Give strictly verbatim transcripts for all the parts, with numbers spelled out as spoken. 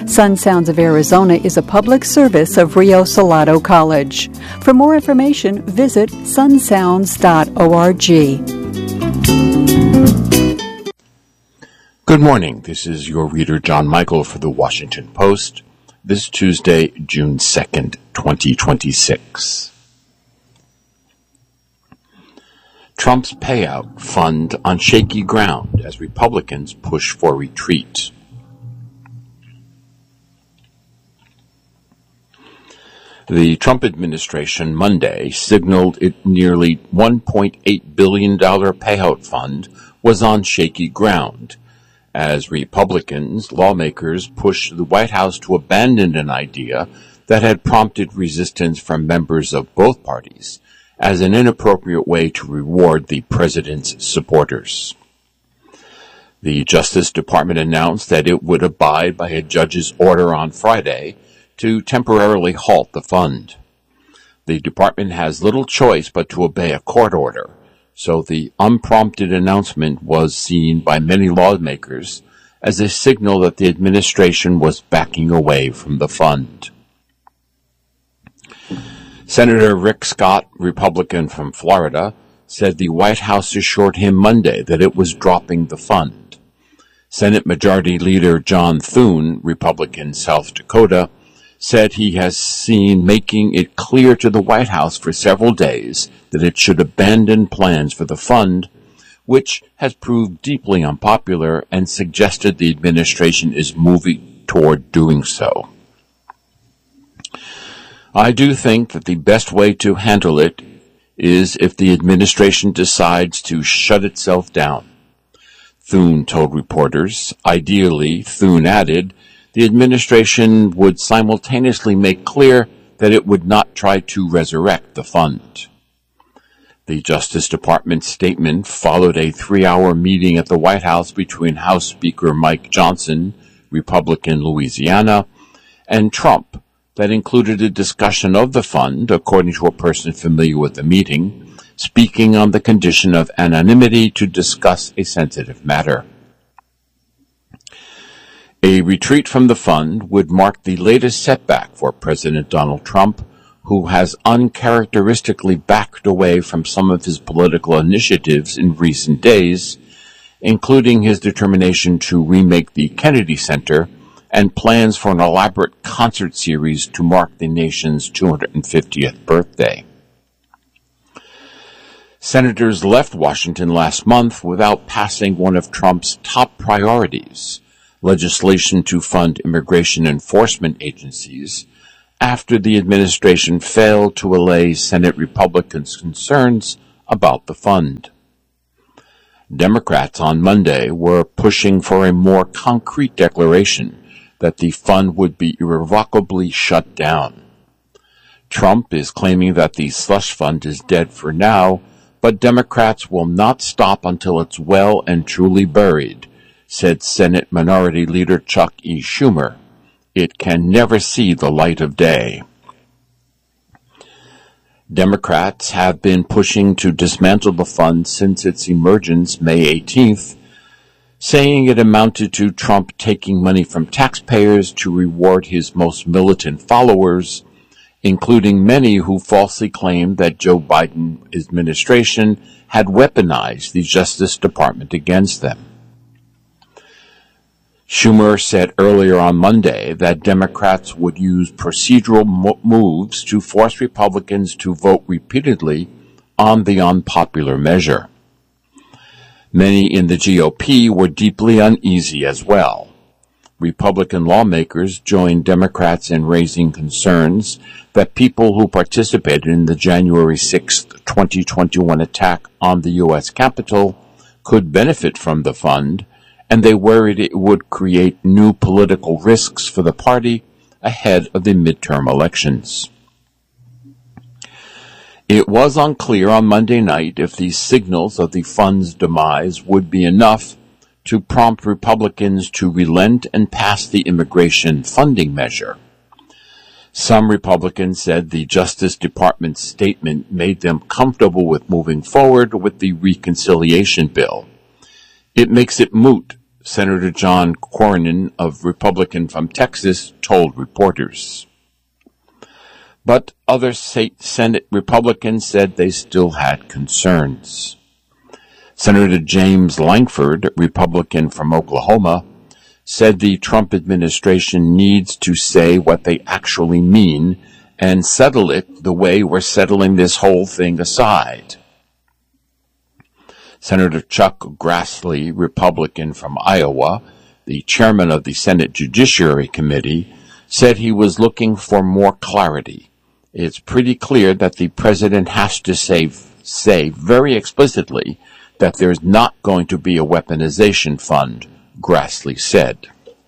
Sun Sounds of Arizona is a public service of Rio Salado College. For more information, visit sun sounds dot org. Good morning. This is your reader, John Michael, for the Washington Post. This Tuesday, June second, twenty twenty-six. Trump's payout fund on shaky ground as Republicans push for retreat. The Trump administration Monday signaled its nearly one point eight billion dollars payout fund was on shaky ground as Republicans, lawmakers pushed the White House to abandon an idea that had prompted resistance from members of both parties as an inappropriate way to reward the president's supporters. The Justice Department announced that it would abide by a judge's order on Friday to temporarily halt the fund. The department has little choice but to obey a court order, so the unprompted announcement was seen by many lawmakers as a signal that the administration was backing away from the fund. Senator Rick Scott, Republican from Florida, said the White House assured him Monday that it was dropping the fund. Senate Majority Leader John Thune, Republican, South Dakota, said he has seen making it clear to the White House for several days that it should abandon plans for the fund, which has proved deeply unpopular, and suggested the administration is moving toward doing so. I do think that the best way to handle it is if the administration decides to shut itself down, Thune told reporters. Ideally, Thune added, the administration would simultaneously make clear that it would not try to resurrect the fund. The Justice Department statement followed a three-hour meeting at the White House between House Speaker Mike Johnson, Republican Louisiana, and Trump, that included a discussion of the fund, according to a person familiar with the meeting, speaking on the condition of anonymity to discuss a sensitive matter. A retreat from the fund would mark the latest setback for President Donald Trump, who has uncharacteristically backed away from some of his political initiatives in recent days, including his determination to remake the Kennedy Center and plans for an elaborate concert series to mark the nation's two hundred fiftieth birthday. Senators left Washington last month without passing one of Trump's top priorities, legislation to fund immigration enforcement agencies, after the administration failed to allay Senate Republicans' concerns about the fund. Democrats on Monday were pushing for a more concrete declaration that the fund would be irrevocably shut down. Trump is claiming that the slush fund is dead for now, but Democrats will not stop until it's well and truly buried, said Senate Minority Leader Chuck E. Schumer. It can never see the light of day. Democrats have been pushing to dismantle the fund since its emergence May eighteenth, saying it amounted to Trump taking money from taxpayers to reward his most militant followers, including many who falsely claimed that Joe Biden administration had weaponized the Justice Department against them. Schumer said earlier on Monday that Democrats would use procedural mo- moves to force Republicans to vote repeatedly on the unpopular measure. Many in the G O P were deeply uneasy as well. Republican lawmakers joined Democrats in raising concerns that people who participated in the January sixth, twenty twenty-one attack on the U S Capitol could benefit from the fund, and they worried it would create new political risks for the party ahead of the midterm elections. It was unclear on Monday night if these signals of the fund's demise would be enough to prompt Republicans to relent and pass the immigration funding measure. Some Republicans said the Justice Department's statement made them comfortable with moving forward with the reconciliation bill. It makes it moot, Senator John Cornyn, of Republican from Texas, told reporters. But other Senate Republicans said they still had concerns. Senator James Lankford, Republican from Oklahoma, said the Trump administration needs to say what they actually mean and settle it the way we're settling this whole thing aside. Senator Chuck Grassley, Republican from Iowa, the chairman of the Senate Judiciary Committee, said he was looking for more clarity. It's pretty clear that the president has to say, say very explicitly that there's not going to be a weaponization fund, Grassley said.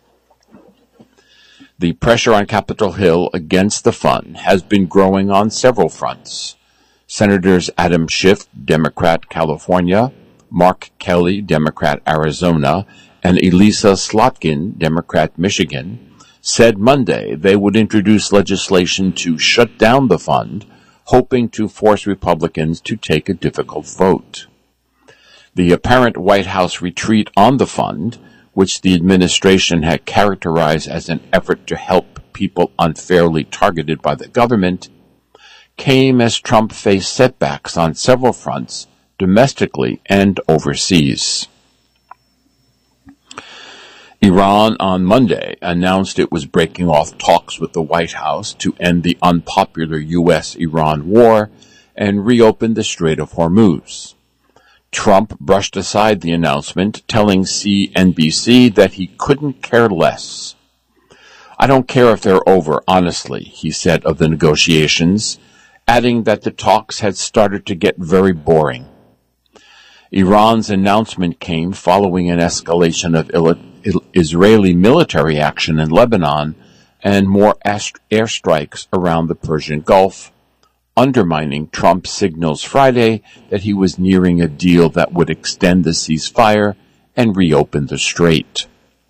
The pressure on Capitol Hill against the fund has been growing on several fronts. Senators Adam Schiff, Democrat, California, Mark Kelly, Democrat, Arizona, and Elisa Slotkin, Democrat, Michigan, said Monday they would introduce legislation to shut down the fund, hoping to force Republicans to take a difficult vote. The apparent White House retreat on the fund, which the administration had characterized as an effort to help people unfairly targeted by the government, came as Trump faced setbacks on several fronts, domestically and overseas. Iran on Monday announced it was breaking off talks with the White House to end the unpopular U S Iran war and reopen the Strait of Hormuz. Trump brushed aside the announcement, telling C N B C that he couldn't care less. "I don't care if they're over, honestly," he said of the negotiations, adding that the talks had started to get very boring. Iran's announcement came following an escalation of il- Israeli military action in Lebanon and more ast- airstrikes around the Persian Gulf, undermining Trump's signals Friday that he was nearing a deal that would extend the ceasefire and reopen the strait.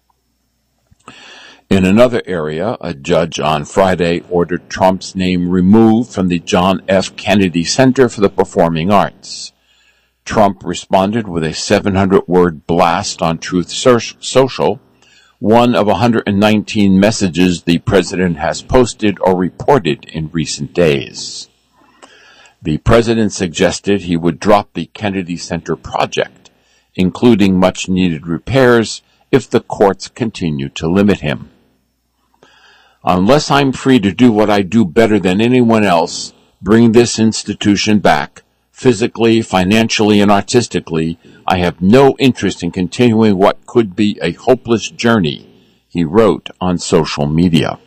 In another area, a judge on Friday ordered Trump's name removed from the John F. Kennedy Center for the Performing Arts. Trump responded with a seven hundred word blast on Truth Social, one of one hundred nineteen messages the president has posted or reported in recent days. The president suggested he would drop the Kennedy Center project, including much-needed repairs, if the courts continue to limit him. "Unless I'm free to do what I do better than anyone else, bring this institution back, physically, financially, and artistically, I have no interest in continuing what could be a hopeless journey," he wrote on social media.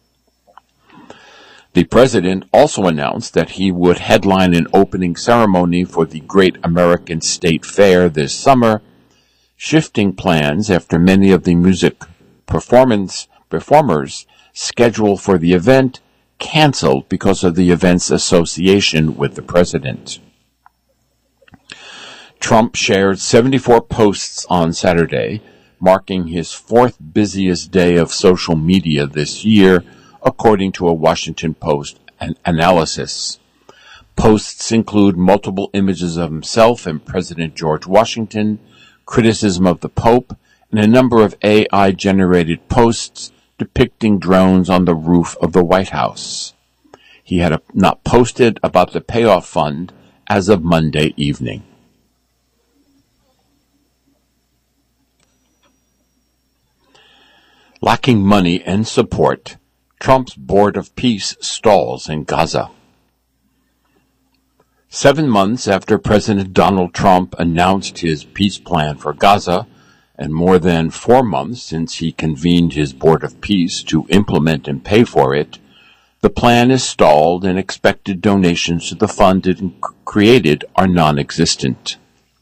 The president also announced that he would headline an opening ceremony for the Great American State Fair this summer, shifting plans after many of the music performance performers scheduled for the event canceled because of the event's association with the president. Trump shared seventy-four posts on Saturday, marking his fourth busiest day of social media this year, according to a Washington Post an- analysis. Posts include multiple images of himself and President George Washington, criticism of the Pope, and a number of A I-generated posts depicting drones on the roof of the White House. He had a, not posted about the payoff fund as of Monday evening. Lacking money and support, Trump's Board of Peace stalls in Gaza. Seven months after President Donald Trump announced his peace plan for Gaza, and more than four months since he convened his Board of Peace to implement and pay for it, the plan is stalled and expected donations to the fund it created are non-existent.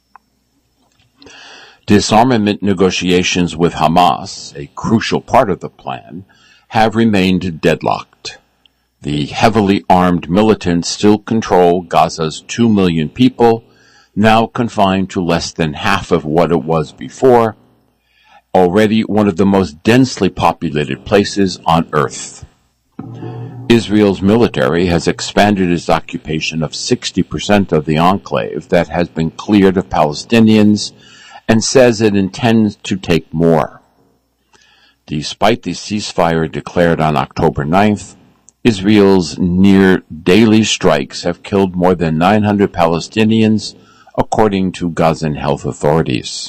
Disarmament negotiations with Hamas, a crucial part of the plan, have remained deadlocked. The heavily armed militants still control Gaza's two million people, now confined to less than half of what it was before, already one of the most densely populated places on Earth. Israel's military has expanded its occupation of sixty percent of the enclave that has been cleared of Palestinians and says it intends to take more. Despite the ceasefire declared on October ninth, Israel's near-daily strikes have killed more than nine hundred Palestinians, according to Gazan health authorities.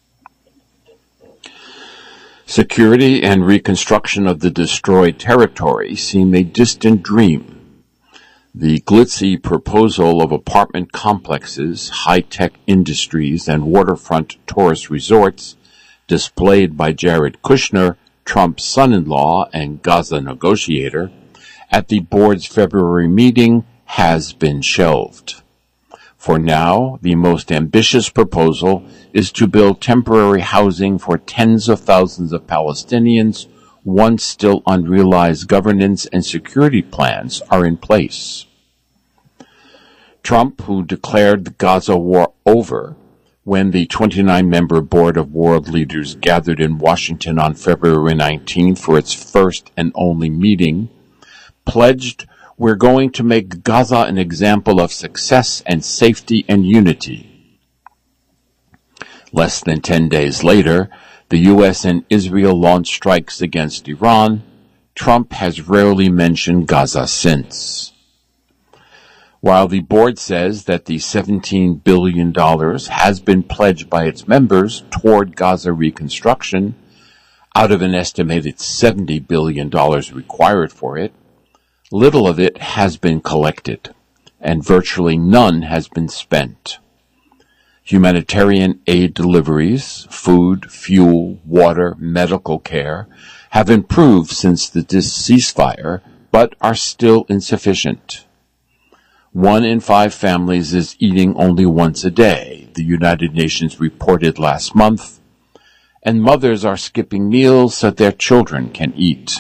Security and reconstruction of the destroyed territory seem a distant dream. The glitzy proposal of apartment complexes, high-tech industries, and waterfront tourist resorts displayed by Jared Kushner, Trump's son-in-law and Gaza negotiator, at the board's February meeting has been shelved. For now, the most ambitious proposal is to build temporary housing for tens of thousands of Palestinians once still unrealized governance and security plans are in place. Trump, who declared the Gaza war over when the twenty-nine member board of world leaders gathered in Washington on February nineteenth for its first and only meeting, pledged, "We're going to make Gaza an example of success and safety and unity." Less than ten days later, the U S and Israel launched strikes against Iran. Trump has rarely mentioned Gaza since. While the board says that the seventeen billion dollars has been pledged by its members toward Gaza reconstruction, out of an estimated seventy billion dollars required for it, little of it has been collected, and virtually none has been spent. Humanitarian aid deliveries, food, fuel, water, medical care, have improved since the ceasefire, but are still insufficient. One in five families is eating only once a day, the United Nations reported last month, and mothers are skipping meals so their children can eat.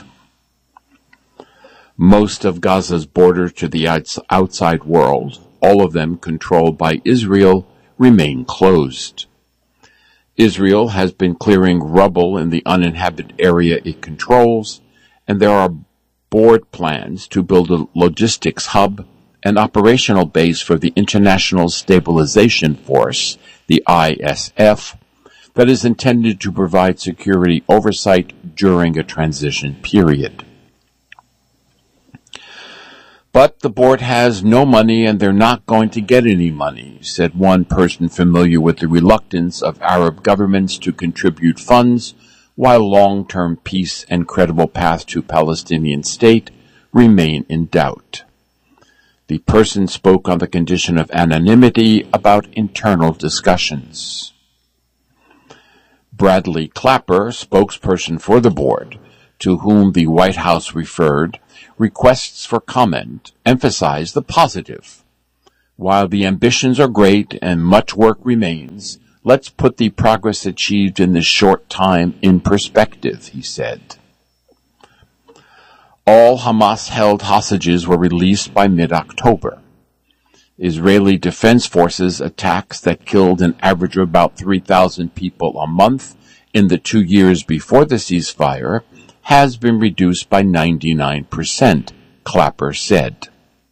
Most of Gaza's borders to the outside world, all of them controlled by Israel, remain closed. Israel has been clearing rubble in the uninhabited area it controls, and there are board plans to build a logistics hub, an operational base for the International Stabilization Force, the I S F, that is intended to provide security oversight during a transition period. But the board has no money and they're not going to get any money, said one person familiar with the reluctance of Arab governments to contribute funds while long-term peace and credible path to Palestinian state remain in doubt. The person spoke on the condition of anonymity about internal discussions. Bradley Clapper, spokesperson for the board, to whom the White House referred, requests for comment emphasize the positive. While the ambitions are great and much work remains, let's put the progress achieved in this short time in perspective, he said. All Hamas-held hostages were released by mid-October. Israeli Defense Forces attacks that killed an average of about three thousand people a month in the two years before the ceasefire has been reduced by ninety-nine percent, Clapper said.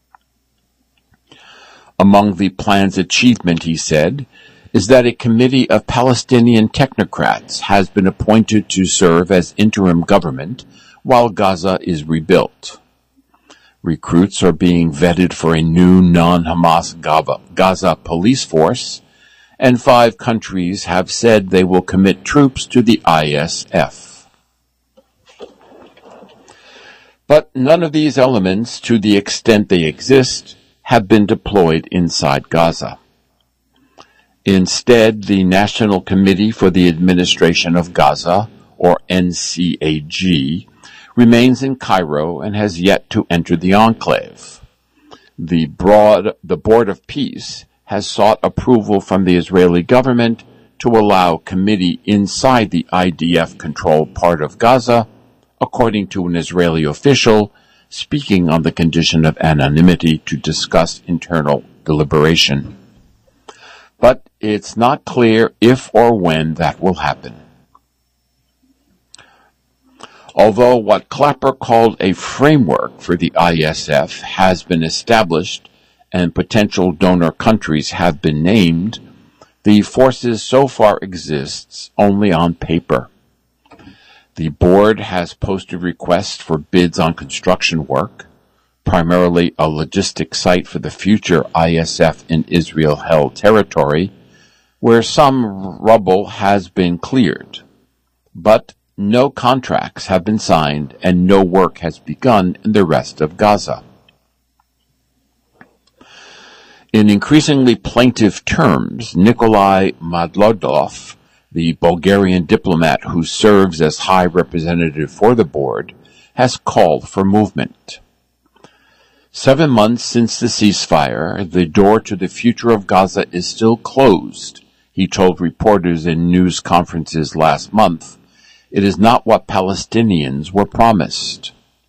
Among the plan's achievement, he said, is that a committee of Palestinian technocrats has been appointed to serve as interim government while Gaza is rebuilt. Recruits are being vetted for a new non-Hamas Gaza police force, and five countries have said they will commit troops to the I S F. But none of these elements, to the extent they exist, have been deployed inside Gaza. Instead, the National Committee for the Administration of Gaza, or N C A G, remains in Cairo and has yet to enter the enclave. The, broad, the Board of Peace has sought approval from the Israeli government to allow committee inside the I D F-controlled part of Gaza, according to an Israeli official speaking on the condition of anonymity to discuss internal deliberation. But it's not clear if or when that will happen. Although what Clapper called a framework for the I S F has been established and potential donor countries have been named, The forces so far exists only on paper. The board has posted requests for bids on construction work, primarily a logistic site for the future I S F in Israel-held territory, where some rubble has been cleared. But no contracts have been signed and no work has begun in the rest of Gaza. In increasingly plaintive terms, Nikolai Madlodov, the Bulgarian diplomat who serves as High Representative for the board, has called for movement. Seven months since the ceasefire, the door to the future of Gaza is still closed, he told reporters in news conferences last month. It is not what Palestinians were promised.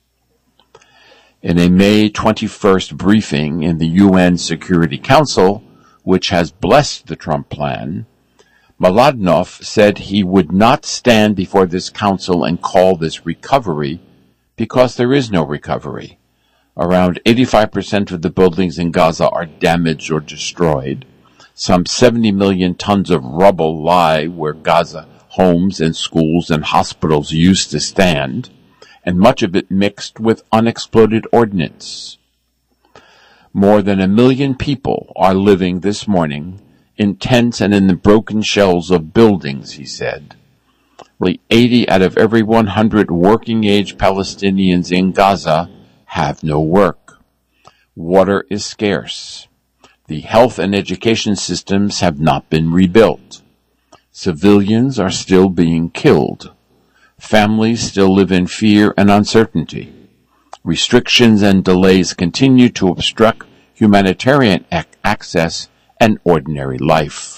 In a May twenty-first briefing in the U N Security Council, which has blessed the Trump plan, Mladinov said he would not stand before this council and call this recovery because there is no recovery. Around eighty-five percent of the buildings in Gaza are damaged or destroyed. Some seventy million tons of rubble lie where Gaza homes and schools and hospitals used to stand, and much of it mixed with unexploded ordnance. More than a million people are living this morning in tents and in the broken shells of buildings, he said. Nearly eighty out of every one hundred working-age Palestinians in Gaza have no work. Water is scarce. The health and education systems have not been rebuilt. Civilians are still being killed. Families still live in fear and uncertainty. Restrictions and delays continue to obstruct humanitarian ac- access and ordinary life.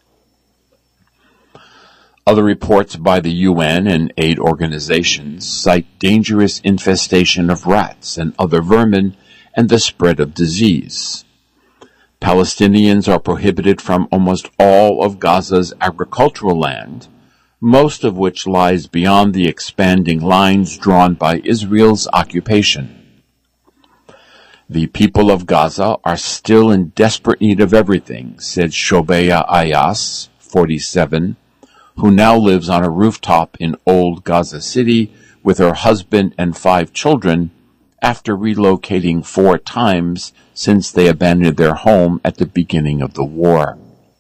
Other reports by the U N and aid organizations cite dangerous infestation of rats and other vermin and the spread of disease. Palestinians are prohibited from almost all of Gaza's agricultural land, most of which lies beyond the expanding lines drawn by Israel's occupation. The people of Gaza are still in desperate need of everything, said Shobeya Ayas, forty-seven, who now lives on a rooftop in Old Gaza City with her husband and five children after relocating four times since they abandoned their home at the beginning of the war.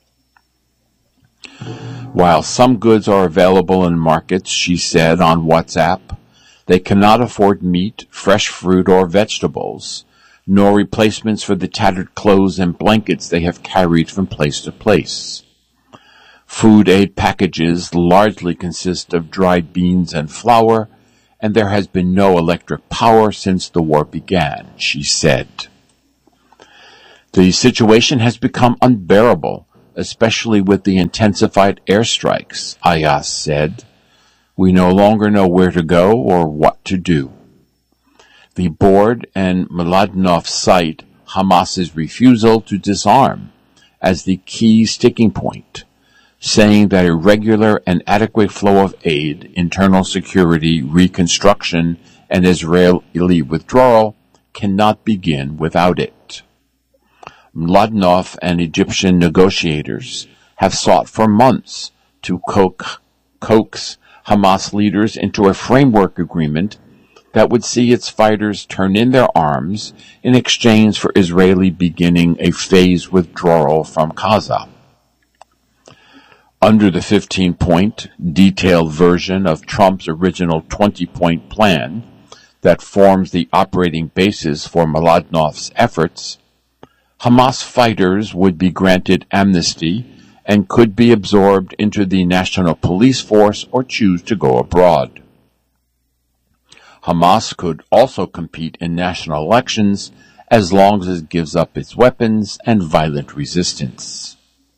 While some goods are available in markets, she said on WhatsApp, they cannot afford meat, fresh fruit, or vegetables, nor replacements for the tattered clothes and blankets they have carried from place to place. Food aid packages largely consist of dried beans and flour, and there has been no electric power since the war began, she said. The situation has become unbearable, especially with the intensified airstrikes, Ayas said. We no longer know where to go or what to do. The board and Mladinov cite Hamas's refusal to disarm as the key sticking point, saying that a regular and adequate flow of aid, internal security, reconstruction, and Israeli withdrawal cannot begin without it. Mladinov and Egyptian negotiators have sought for months to co- coax Hamas leaders into a framework agreement that would see its fighters turn in their arms in exchange for Israeli beginning a phased withdrawal from Gaza. Under the fifteen-point, detailed version of Trump's original twenty-point plan that forms the operating basis for Mladinov's efforts, Hamas fighters would be granted amnesty and could be absorbed into the national police force or choose to go abroad. Hamas could also compete in national elections as long as it gives up its weapons and violent resistance.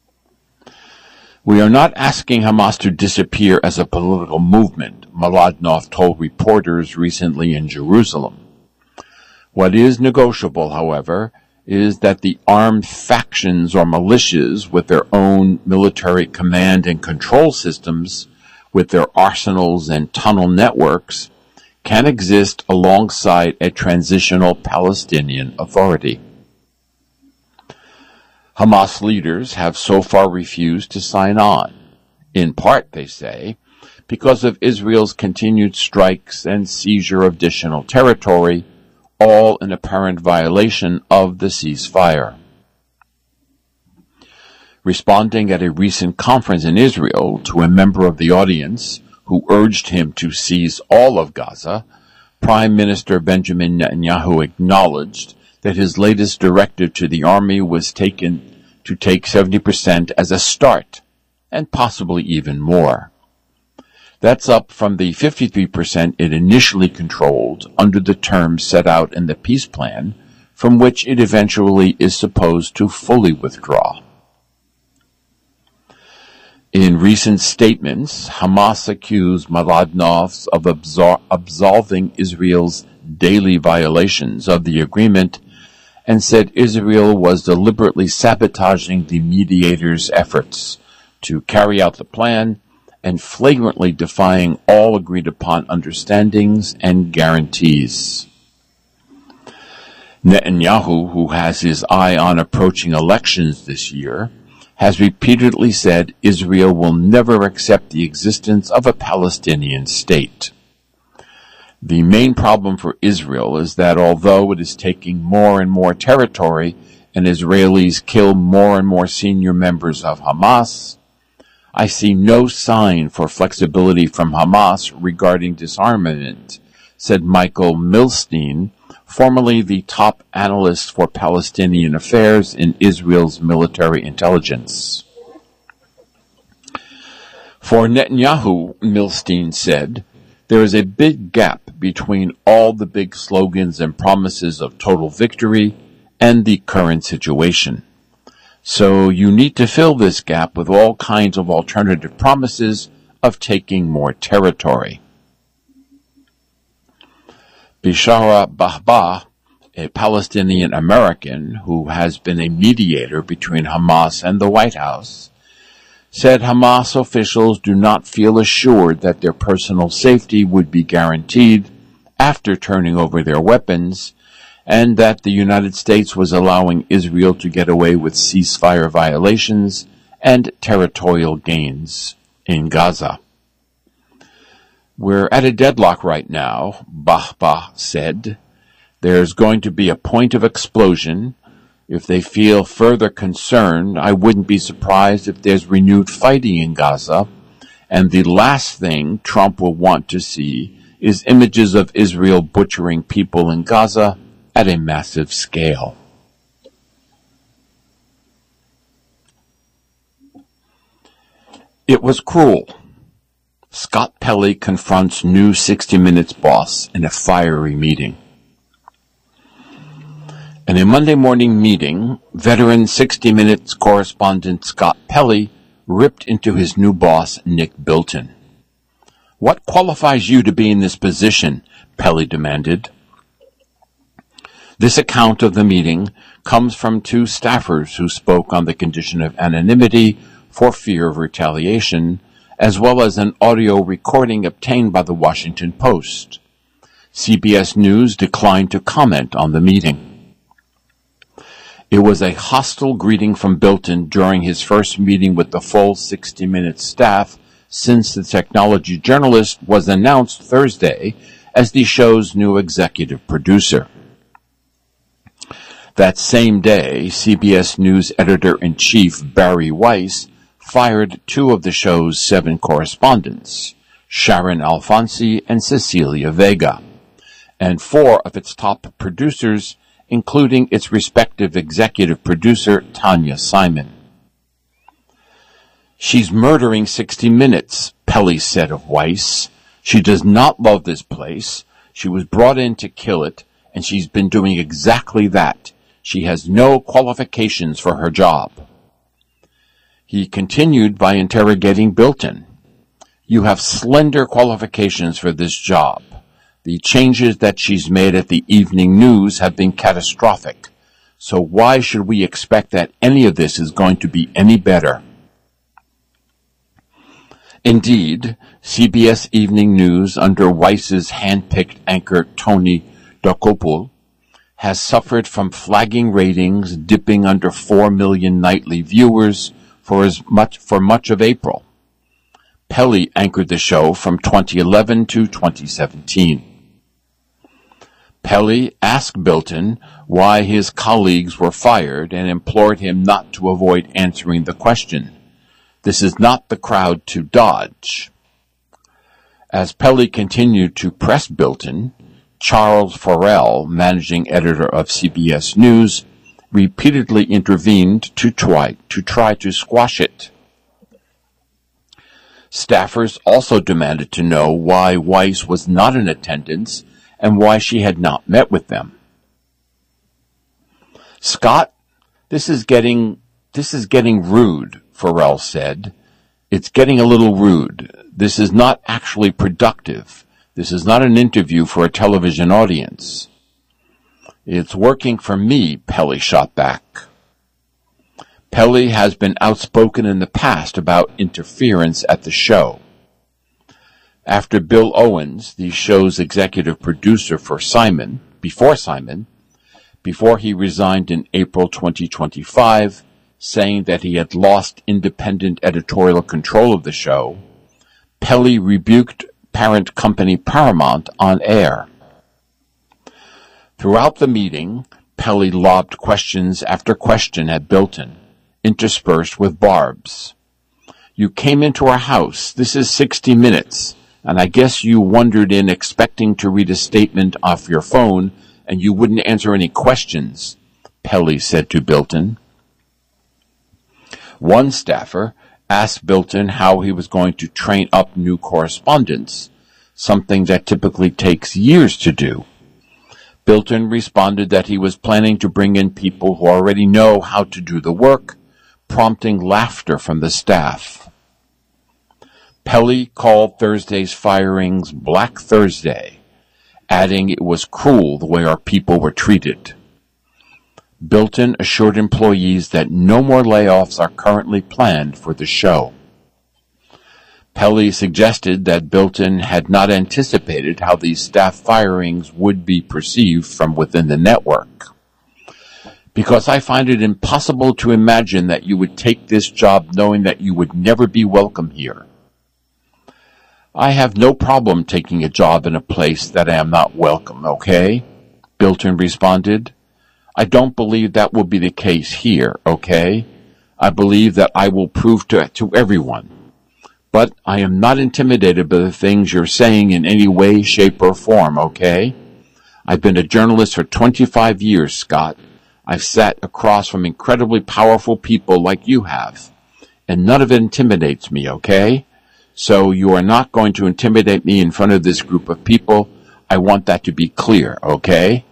We are not asking Hamas to disappear as a political movement, Mladinov told reporters recently in Jerusalem. What is negotiable, however, is that the armed factions or militias with their own military command and control systems, with their arsenals and tunnel networks, can exist alongside a transitional Palestinian authority. Hamas leaders have so far refused to sign on, in part, they say, because of Israel's continued strikes and seizure of additional territory, all in apparent violation of the ceasefire. Responding at a recent conference in Israel to a member of the audience who urged him to seize all of Gaza, Prime Minister Benjamin Netanyahu acknowledged that his latest directive to the army was taken to take seventy percent as a start, and possibly even more. That's up from the fifty-three percent it initially controlled under the terms set out in the peace plan, from which it eventually is supposed to fully withdraw. In recent statements, Hamas accused Mladenov of absol- absolving Israel's daily violations of the agreement and said Israel was deliberately sabotaging the mediators' efforts to carry out the plan and flagrantly defying all agreed-upon understandings and guarantees. Netanyahu, who has his eye on approaching elections this year, has repeatedly said Israel will never accept the existence of a Palestinian state. The main problem for Israel is that although it is taking more and more territory and Israelis kill more and more senior members of Hamas, I see no sign for flexibility from Hamas regarding disarmament, said Michael Milstein, formerly the top analyst for Palestinian affairs in Israel's military intelligence. For Netanyahu, Milstein said, there is a big gap between all the big slogans and promises of total victory and the current situation. So you need to fill this gap with all kinds of alternative promises of taking more territory. Bishara Bahbah, a Palestinian American who has been a mediator between Hamas and the White House, said Hamas officials do not feel assured that their personal safety would be guaranteed after turning over their weapons, and that the United States was allowing Israel to get away with ceasefire violations and territorial gains in Gaza. We're at a deadlock right now, Bahbah said. There's going to be a point of explosion. If they feel further concerned, I wouldn't be surprised if there's renewed fighting in Gaza. And the last thing Trump will want to see is images of Israel butchering people in Gaza at a massive scale. It was cruel. Scott Pelley confronts new sixty minutes boss in a fiery meeting. In a Monday morning meeting, veteran sixty minutes correspondent Scott Pelley ripped into his new boss, Nick Bilton. What qualifies you to be in this position? Pelley demanded. This account of the meeting comes from two staffers who spoke on the condition of anonymity for fear of retaliation, as well as an audio recording obtained by the Washington Post. C B S News declined to comment on the meeting. It was a hostile greeting from Bilton during his first meeting with the full sixty minutes staff since the technology journalist was announced Thursday as the show's new executive producer. That same day, C B S News editor-in-chief Barry Weiss fired two of the show's seven correspondents, Sharon Alfonsi and Cecilia Vega, and four of its top producers, including its respective executive producer, Tanya Simon. She's murdering sixty minutes, Pelley said of Weiss. She does not love this place. She was brought in to kill it, and she's been doing exactly that. She has no qualifications for her job. He continued by interrogating Bilton. You have slender qualifications for this job. The changes that she's made at the evening news have been catastrophic. So why should we expect that any of this is going to be any better? Indeed, C B S Evening News under Weiss's hand-picked anchor Tony Dokoupil has suffered from flagging ratings dipping under four million nightly viewers for as much for much of April. Pelley anchored the show from twenty eleven to twenty seventeen. Pelley asked Bilton why his colleagues were fired and implored him not to avoid answering the question. This is not the crowd to dodge. As Pelley continued to press Bilton, Charles Farrell, managing editor of C B S News, repeatedly intervened to try to try to squash it. Staffers also demanded to know why Weiss was not in attendance and why she had not met with them. Scott, this is getting this is getting rude, Farrell said. It's getting a little rude. This is not actually productive. This is not an interview for a television audience. It's working for me, Pelley shot back. Pelley has been outspoken in the past about interference at the show. After Bill Owens, the show's executive producer for Simon, before Simon, before he resigned in April twenty twenty-five, saying that he had lost independent editorial control of the show, Pelley rebuked parent company Paramount on air. Throughout the meeting, Pelley lobbed questions after question at Bilton, interspersed with barbs. You came into our house. This is sixty minutes, and I guess you wandered in expecting to read a statement off your phone, and you wouldn't answer any questions, Pelley said to Bilton. One staffer asked Bilton how he was going to train up new correspondents, something that typically takes years to do. Bilton responded that he was planning to bring in people who already know how to do the work, prompting laughter from the staff. Pelley called Thursday's firings Black Thursday, adding it was cruel the way our people were treated. Bilton assured employees that no more layoffs are currently planned for the show. Pelley suggested that Bilton had not anticipated how these staff firings would be perceived from within the network. Because I find it impossible to imagine that you would take this job knowing that you would never be welcome here. I have no problem taking a job in a place that I am not welcome, okay? Bilton responded. I don't believe that will be the case here, okay? I believe that I will prove to, to everyone. But I am not intimidated by the things you're saying in any way, shape, or form, okay? I've been a journalist for twenty-five years, Scott. I've sat across from incredibly powerful people like you have, and none of it intimidates me, okay? So you are not going to intimidate me in front of this group of people. I want that to be clear, okay?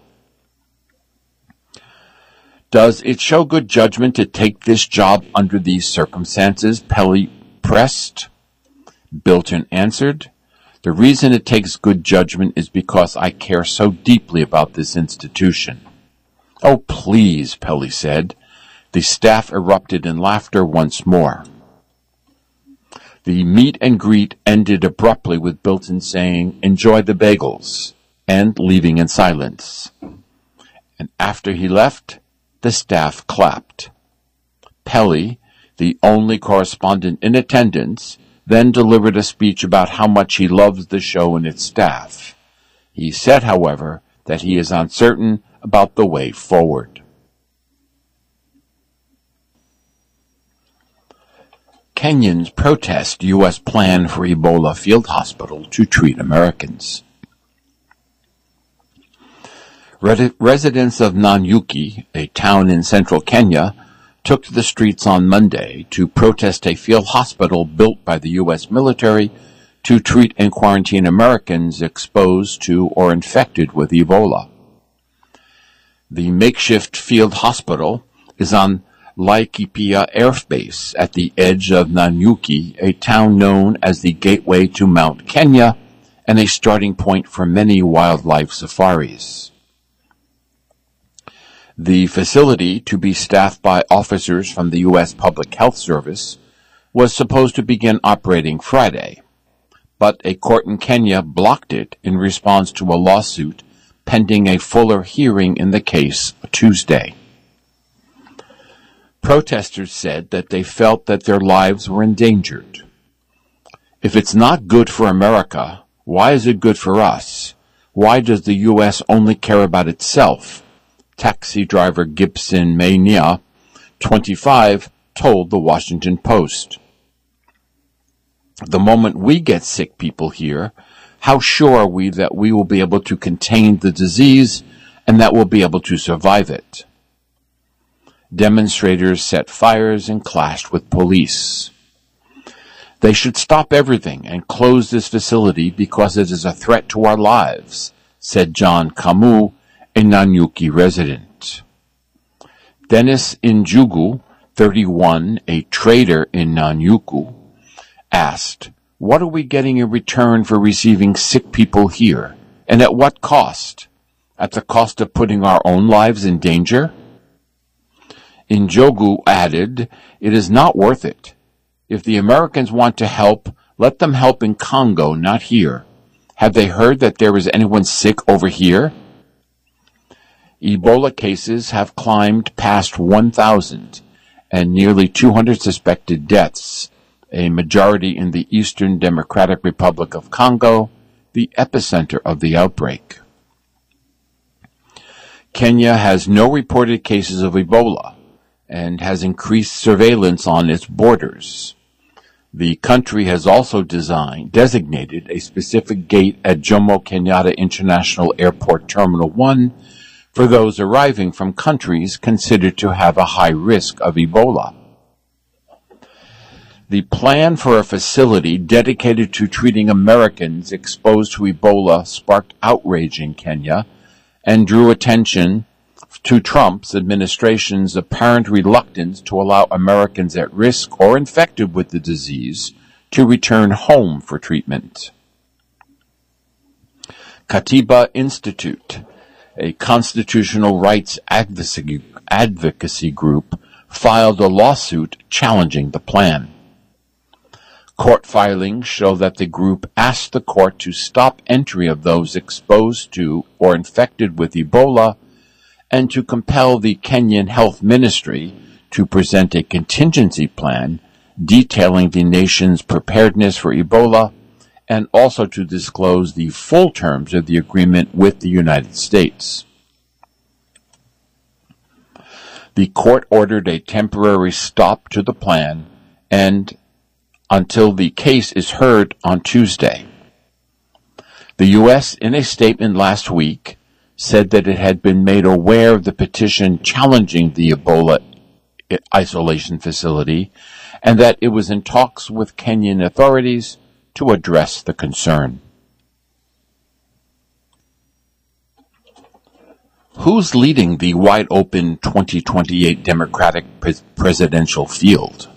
Does it show good judgment to take this job under these circumstances? Pelley pressed. Bilton answered, the reason it takes good judgment is because I care so deeply about this institution. Oh, please, Pelley said. The staff erupted in laughter once more. The meet and greet ended abruptly with Bilton saying, enjoy the bagels, and leaving in silence. And after he left, the staff clapped. Pelley, the only correspondent in attendance, then delivered a speech about how much he loves the show and its staff. He said, however, that he is uncertain about the way forward. Kenyans protest U S plan for Ebola field hospital to treat Americans. Red- residents of Nanyuki, a town in central Kenya, took to the streets on Monday to protest a field hospital built by the U S military to treat and quarantine Americans exposed to or infected with Ebola. The makeshift field hospital is on Laikipia Air Base at the edge of Nanyuki, a town known as the gateway to Mount Kenya and a starting point for many wildlife safaris. The facility, to be staffed by officers from the U S Public Health Service, was supposed to begin operating Friday, but a court in Kenya blocked it in response to a lawsuit pending a fuller hearing in the case Tuesday. Protesters said that they felt that their lives were endangered. If it's not good for America, why is it good for us? Why does the U S only care about itself? Taxi driver Gibson Mania, twenty-five, told the Washington Post. The moment we get sick people here, how sure are we that we will be able to contain the disease and that we'll be able to survive it? Demonstrators set fires and clashed with police. They should stop everything and close this facility because it is a threat to our lives, said John Camus, a Nanyuki resident. Dennis Njugu, thirty-one, a trader in Nanyuku, asked, "What are we getting in return for receiving sick people here, and at what cost? At the cost of putting our own lives in danger?" Njogu added, "It is not worth it. If the Americans want to help, let them help in Congo, not here. Have they heard that there is anyone sick over here?" Ebola cases have climbed past one thousand, and nearly two hundred suspected deaths, a majority in the Eastern Democratic Republic of Congo, the epicenter of the outbreak. Kenya has no reported cases of Ebola and has increased surveillance on its borders. The country has also designed, designated a specific gate at Jomo Kenyatta International Airport Terminal one for those arriving from countries considered to have a high risk of Ebola. The plan for a facility dedicated to treating Americans exposed to Ebola sparked outrage in Kenya and drew attention to Trump's administration's apparent reluctance to allow Americans at risk or infected with the disease to return home for treatment. Katiba Institute, a constitutional rights advocacy, advocacy group, filed a lawsuit challenging the plan. Court filings show that the group asked the court to stop entry of those exposed to or infected with Ebola and to compel the Kenyan Health Ministry to present a contingency plan detailing the nation's preparedness for Ebola and also to disclose the full terms of the agreement with the United States. The court ordered a temporary stop to the plan and until the case is heard on Tuesday. The U S, in a statement last week, said that it had been made aware of the petition challenging the Ebola isolation facility and that it was in talks with Kenyan authorities to address the concern. Who's leading the wide-open twenty twenty-eight Democratic pre- presidential field?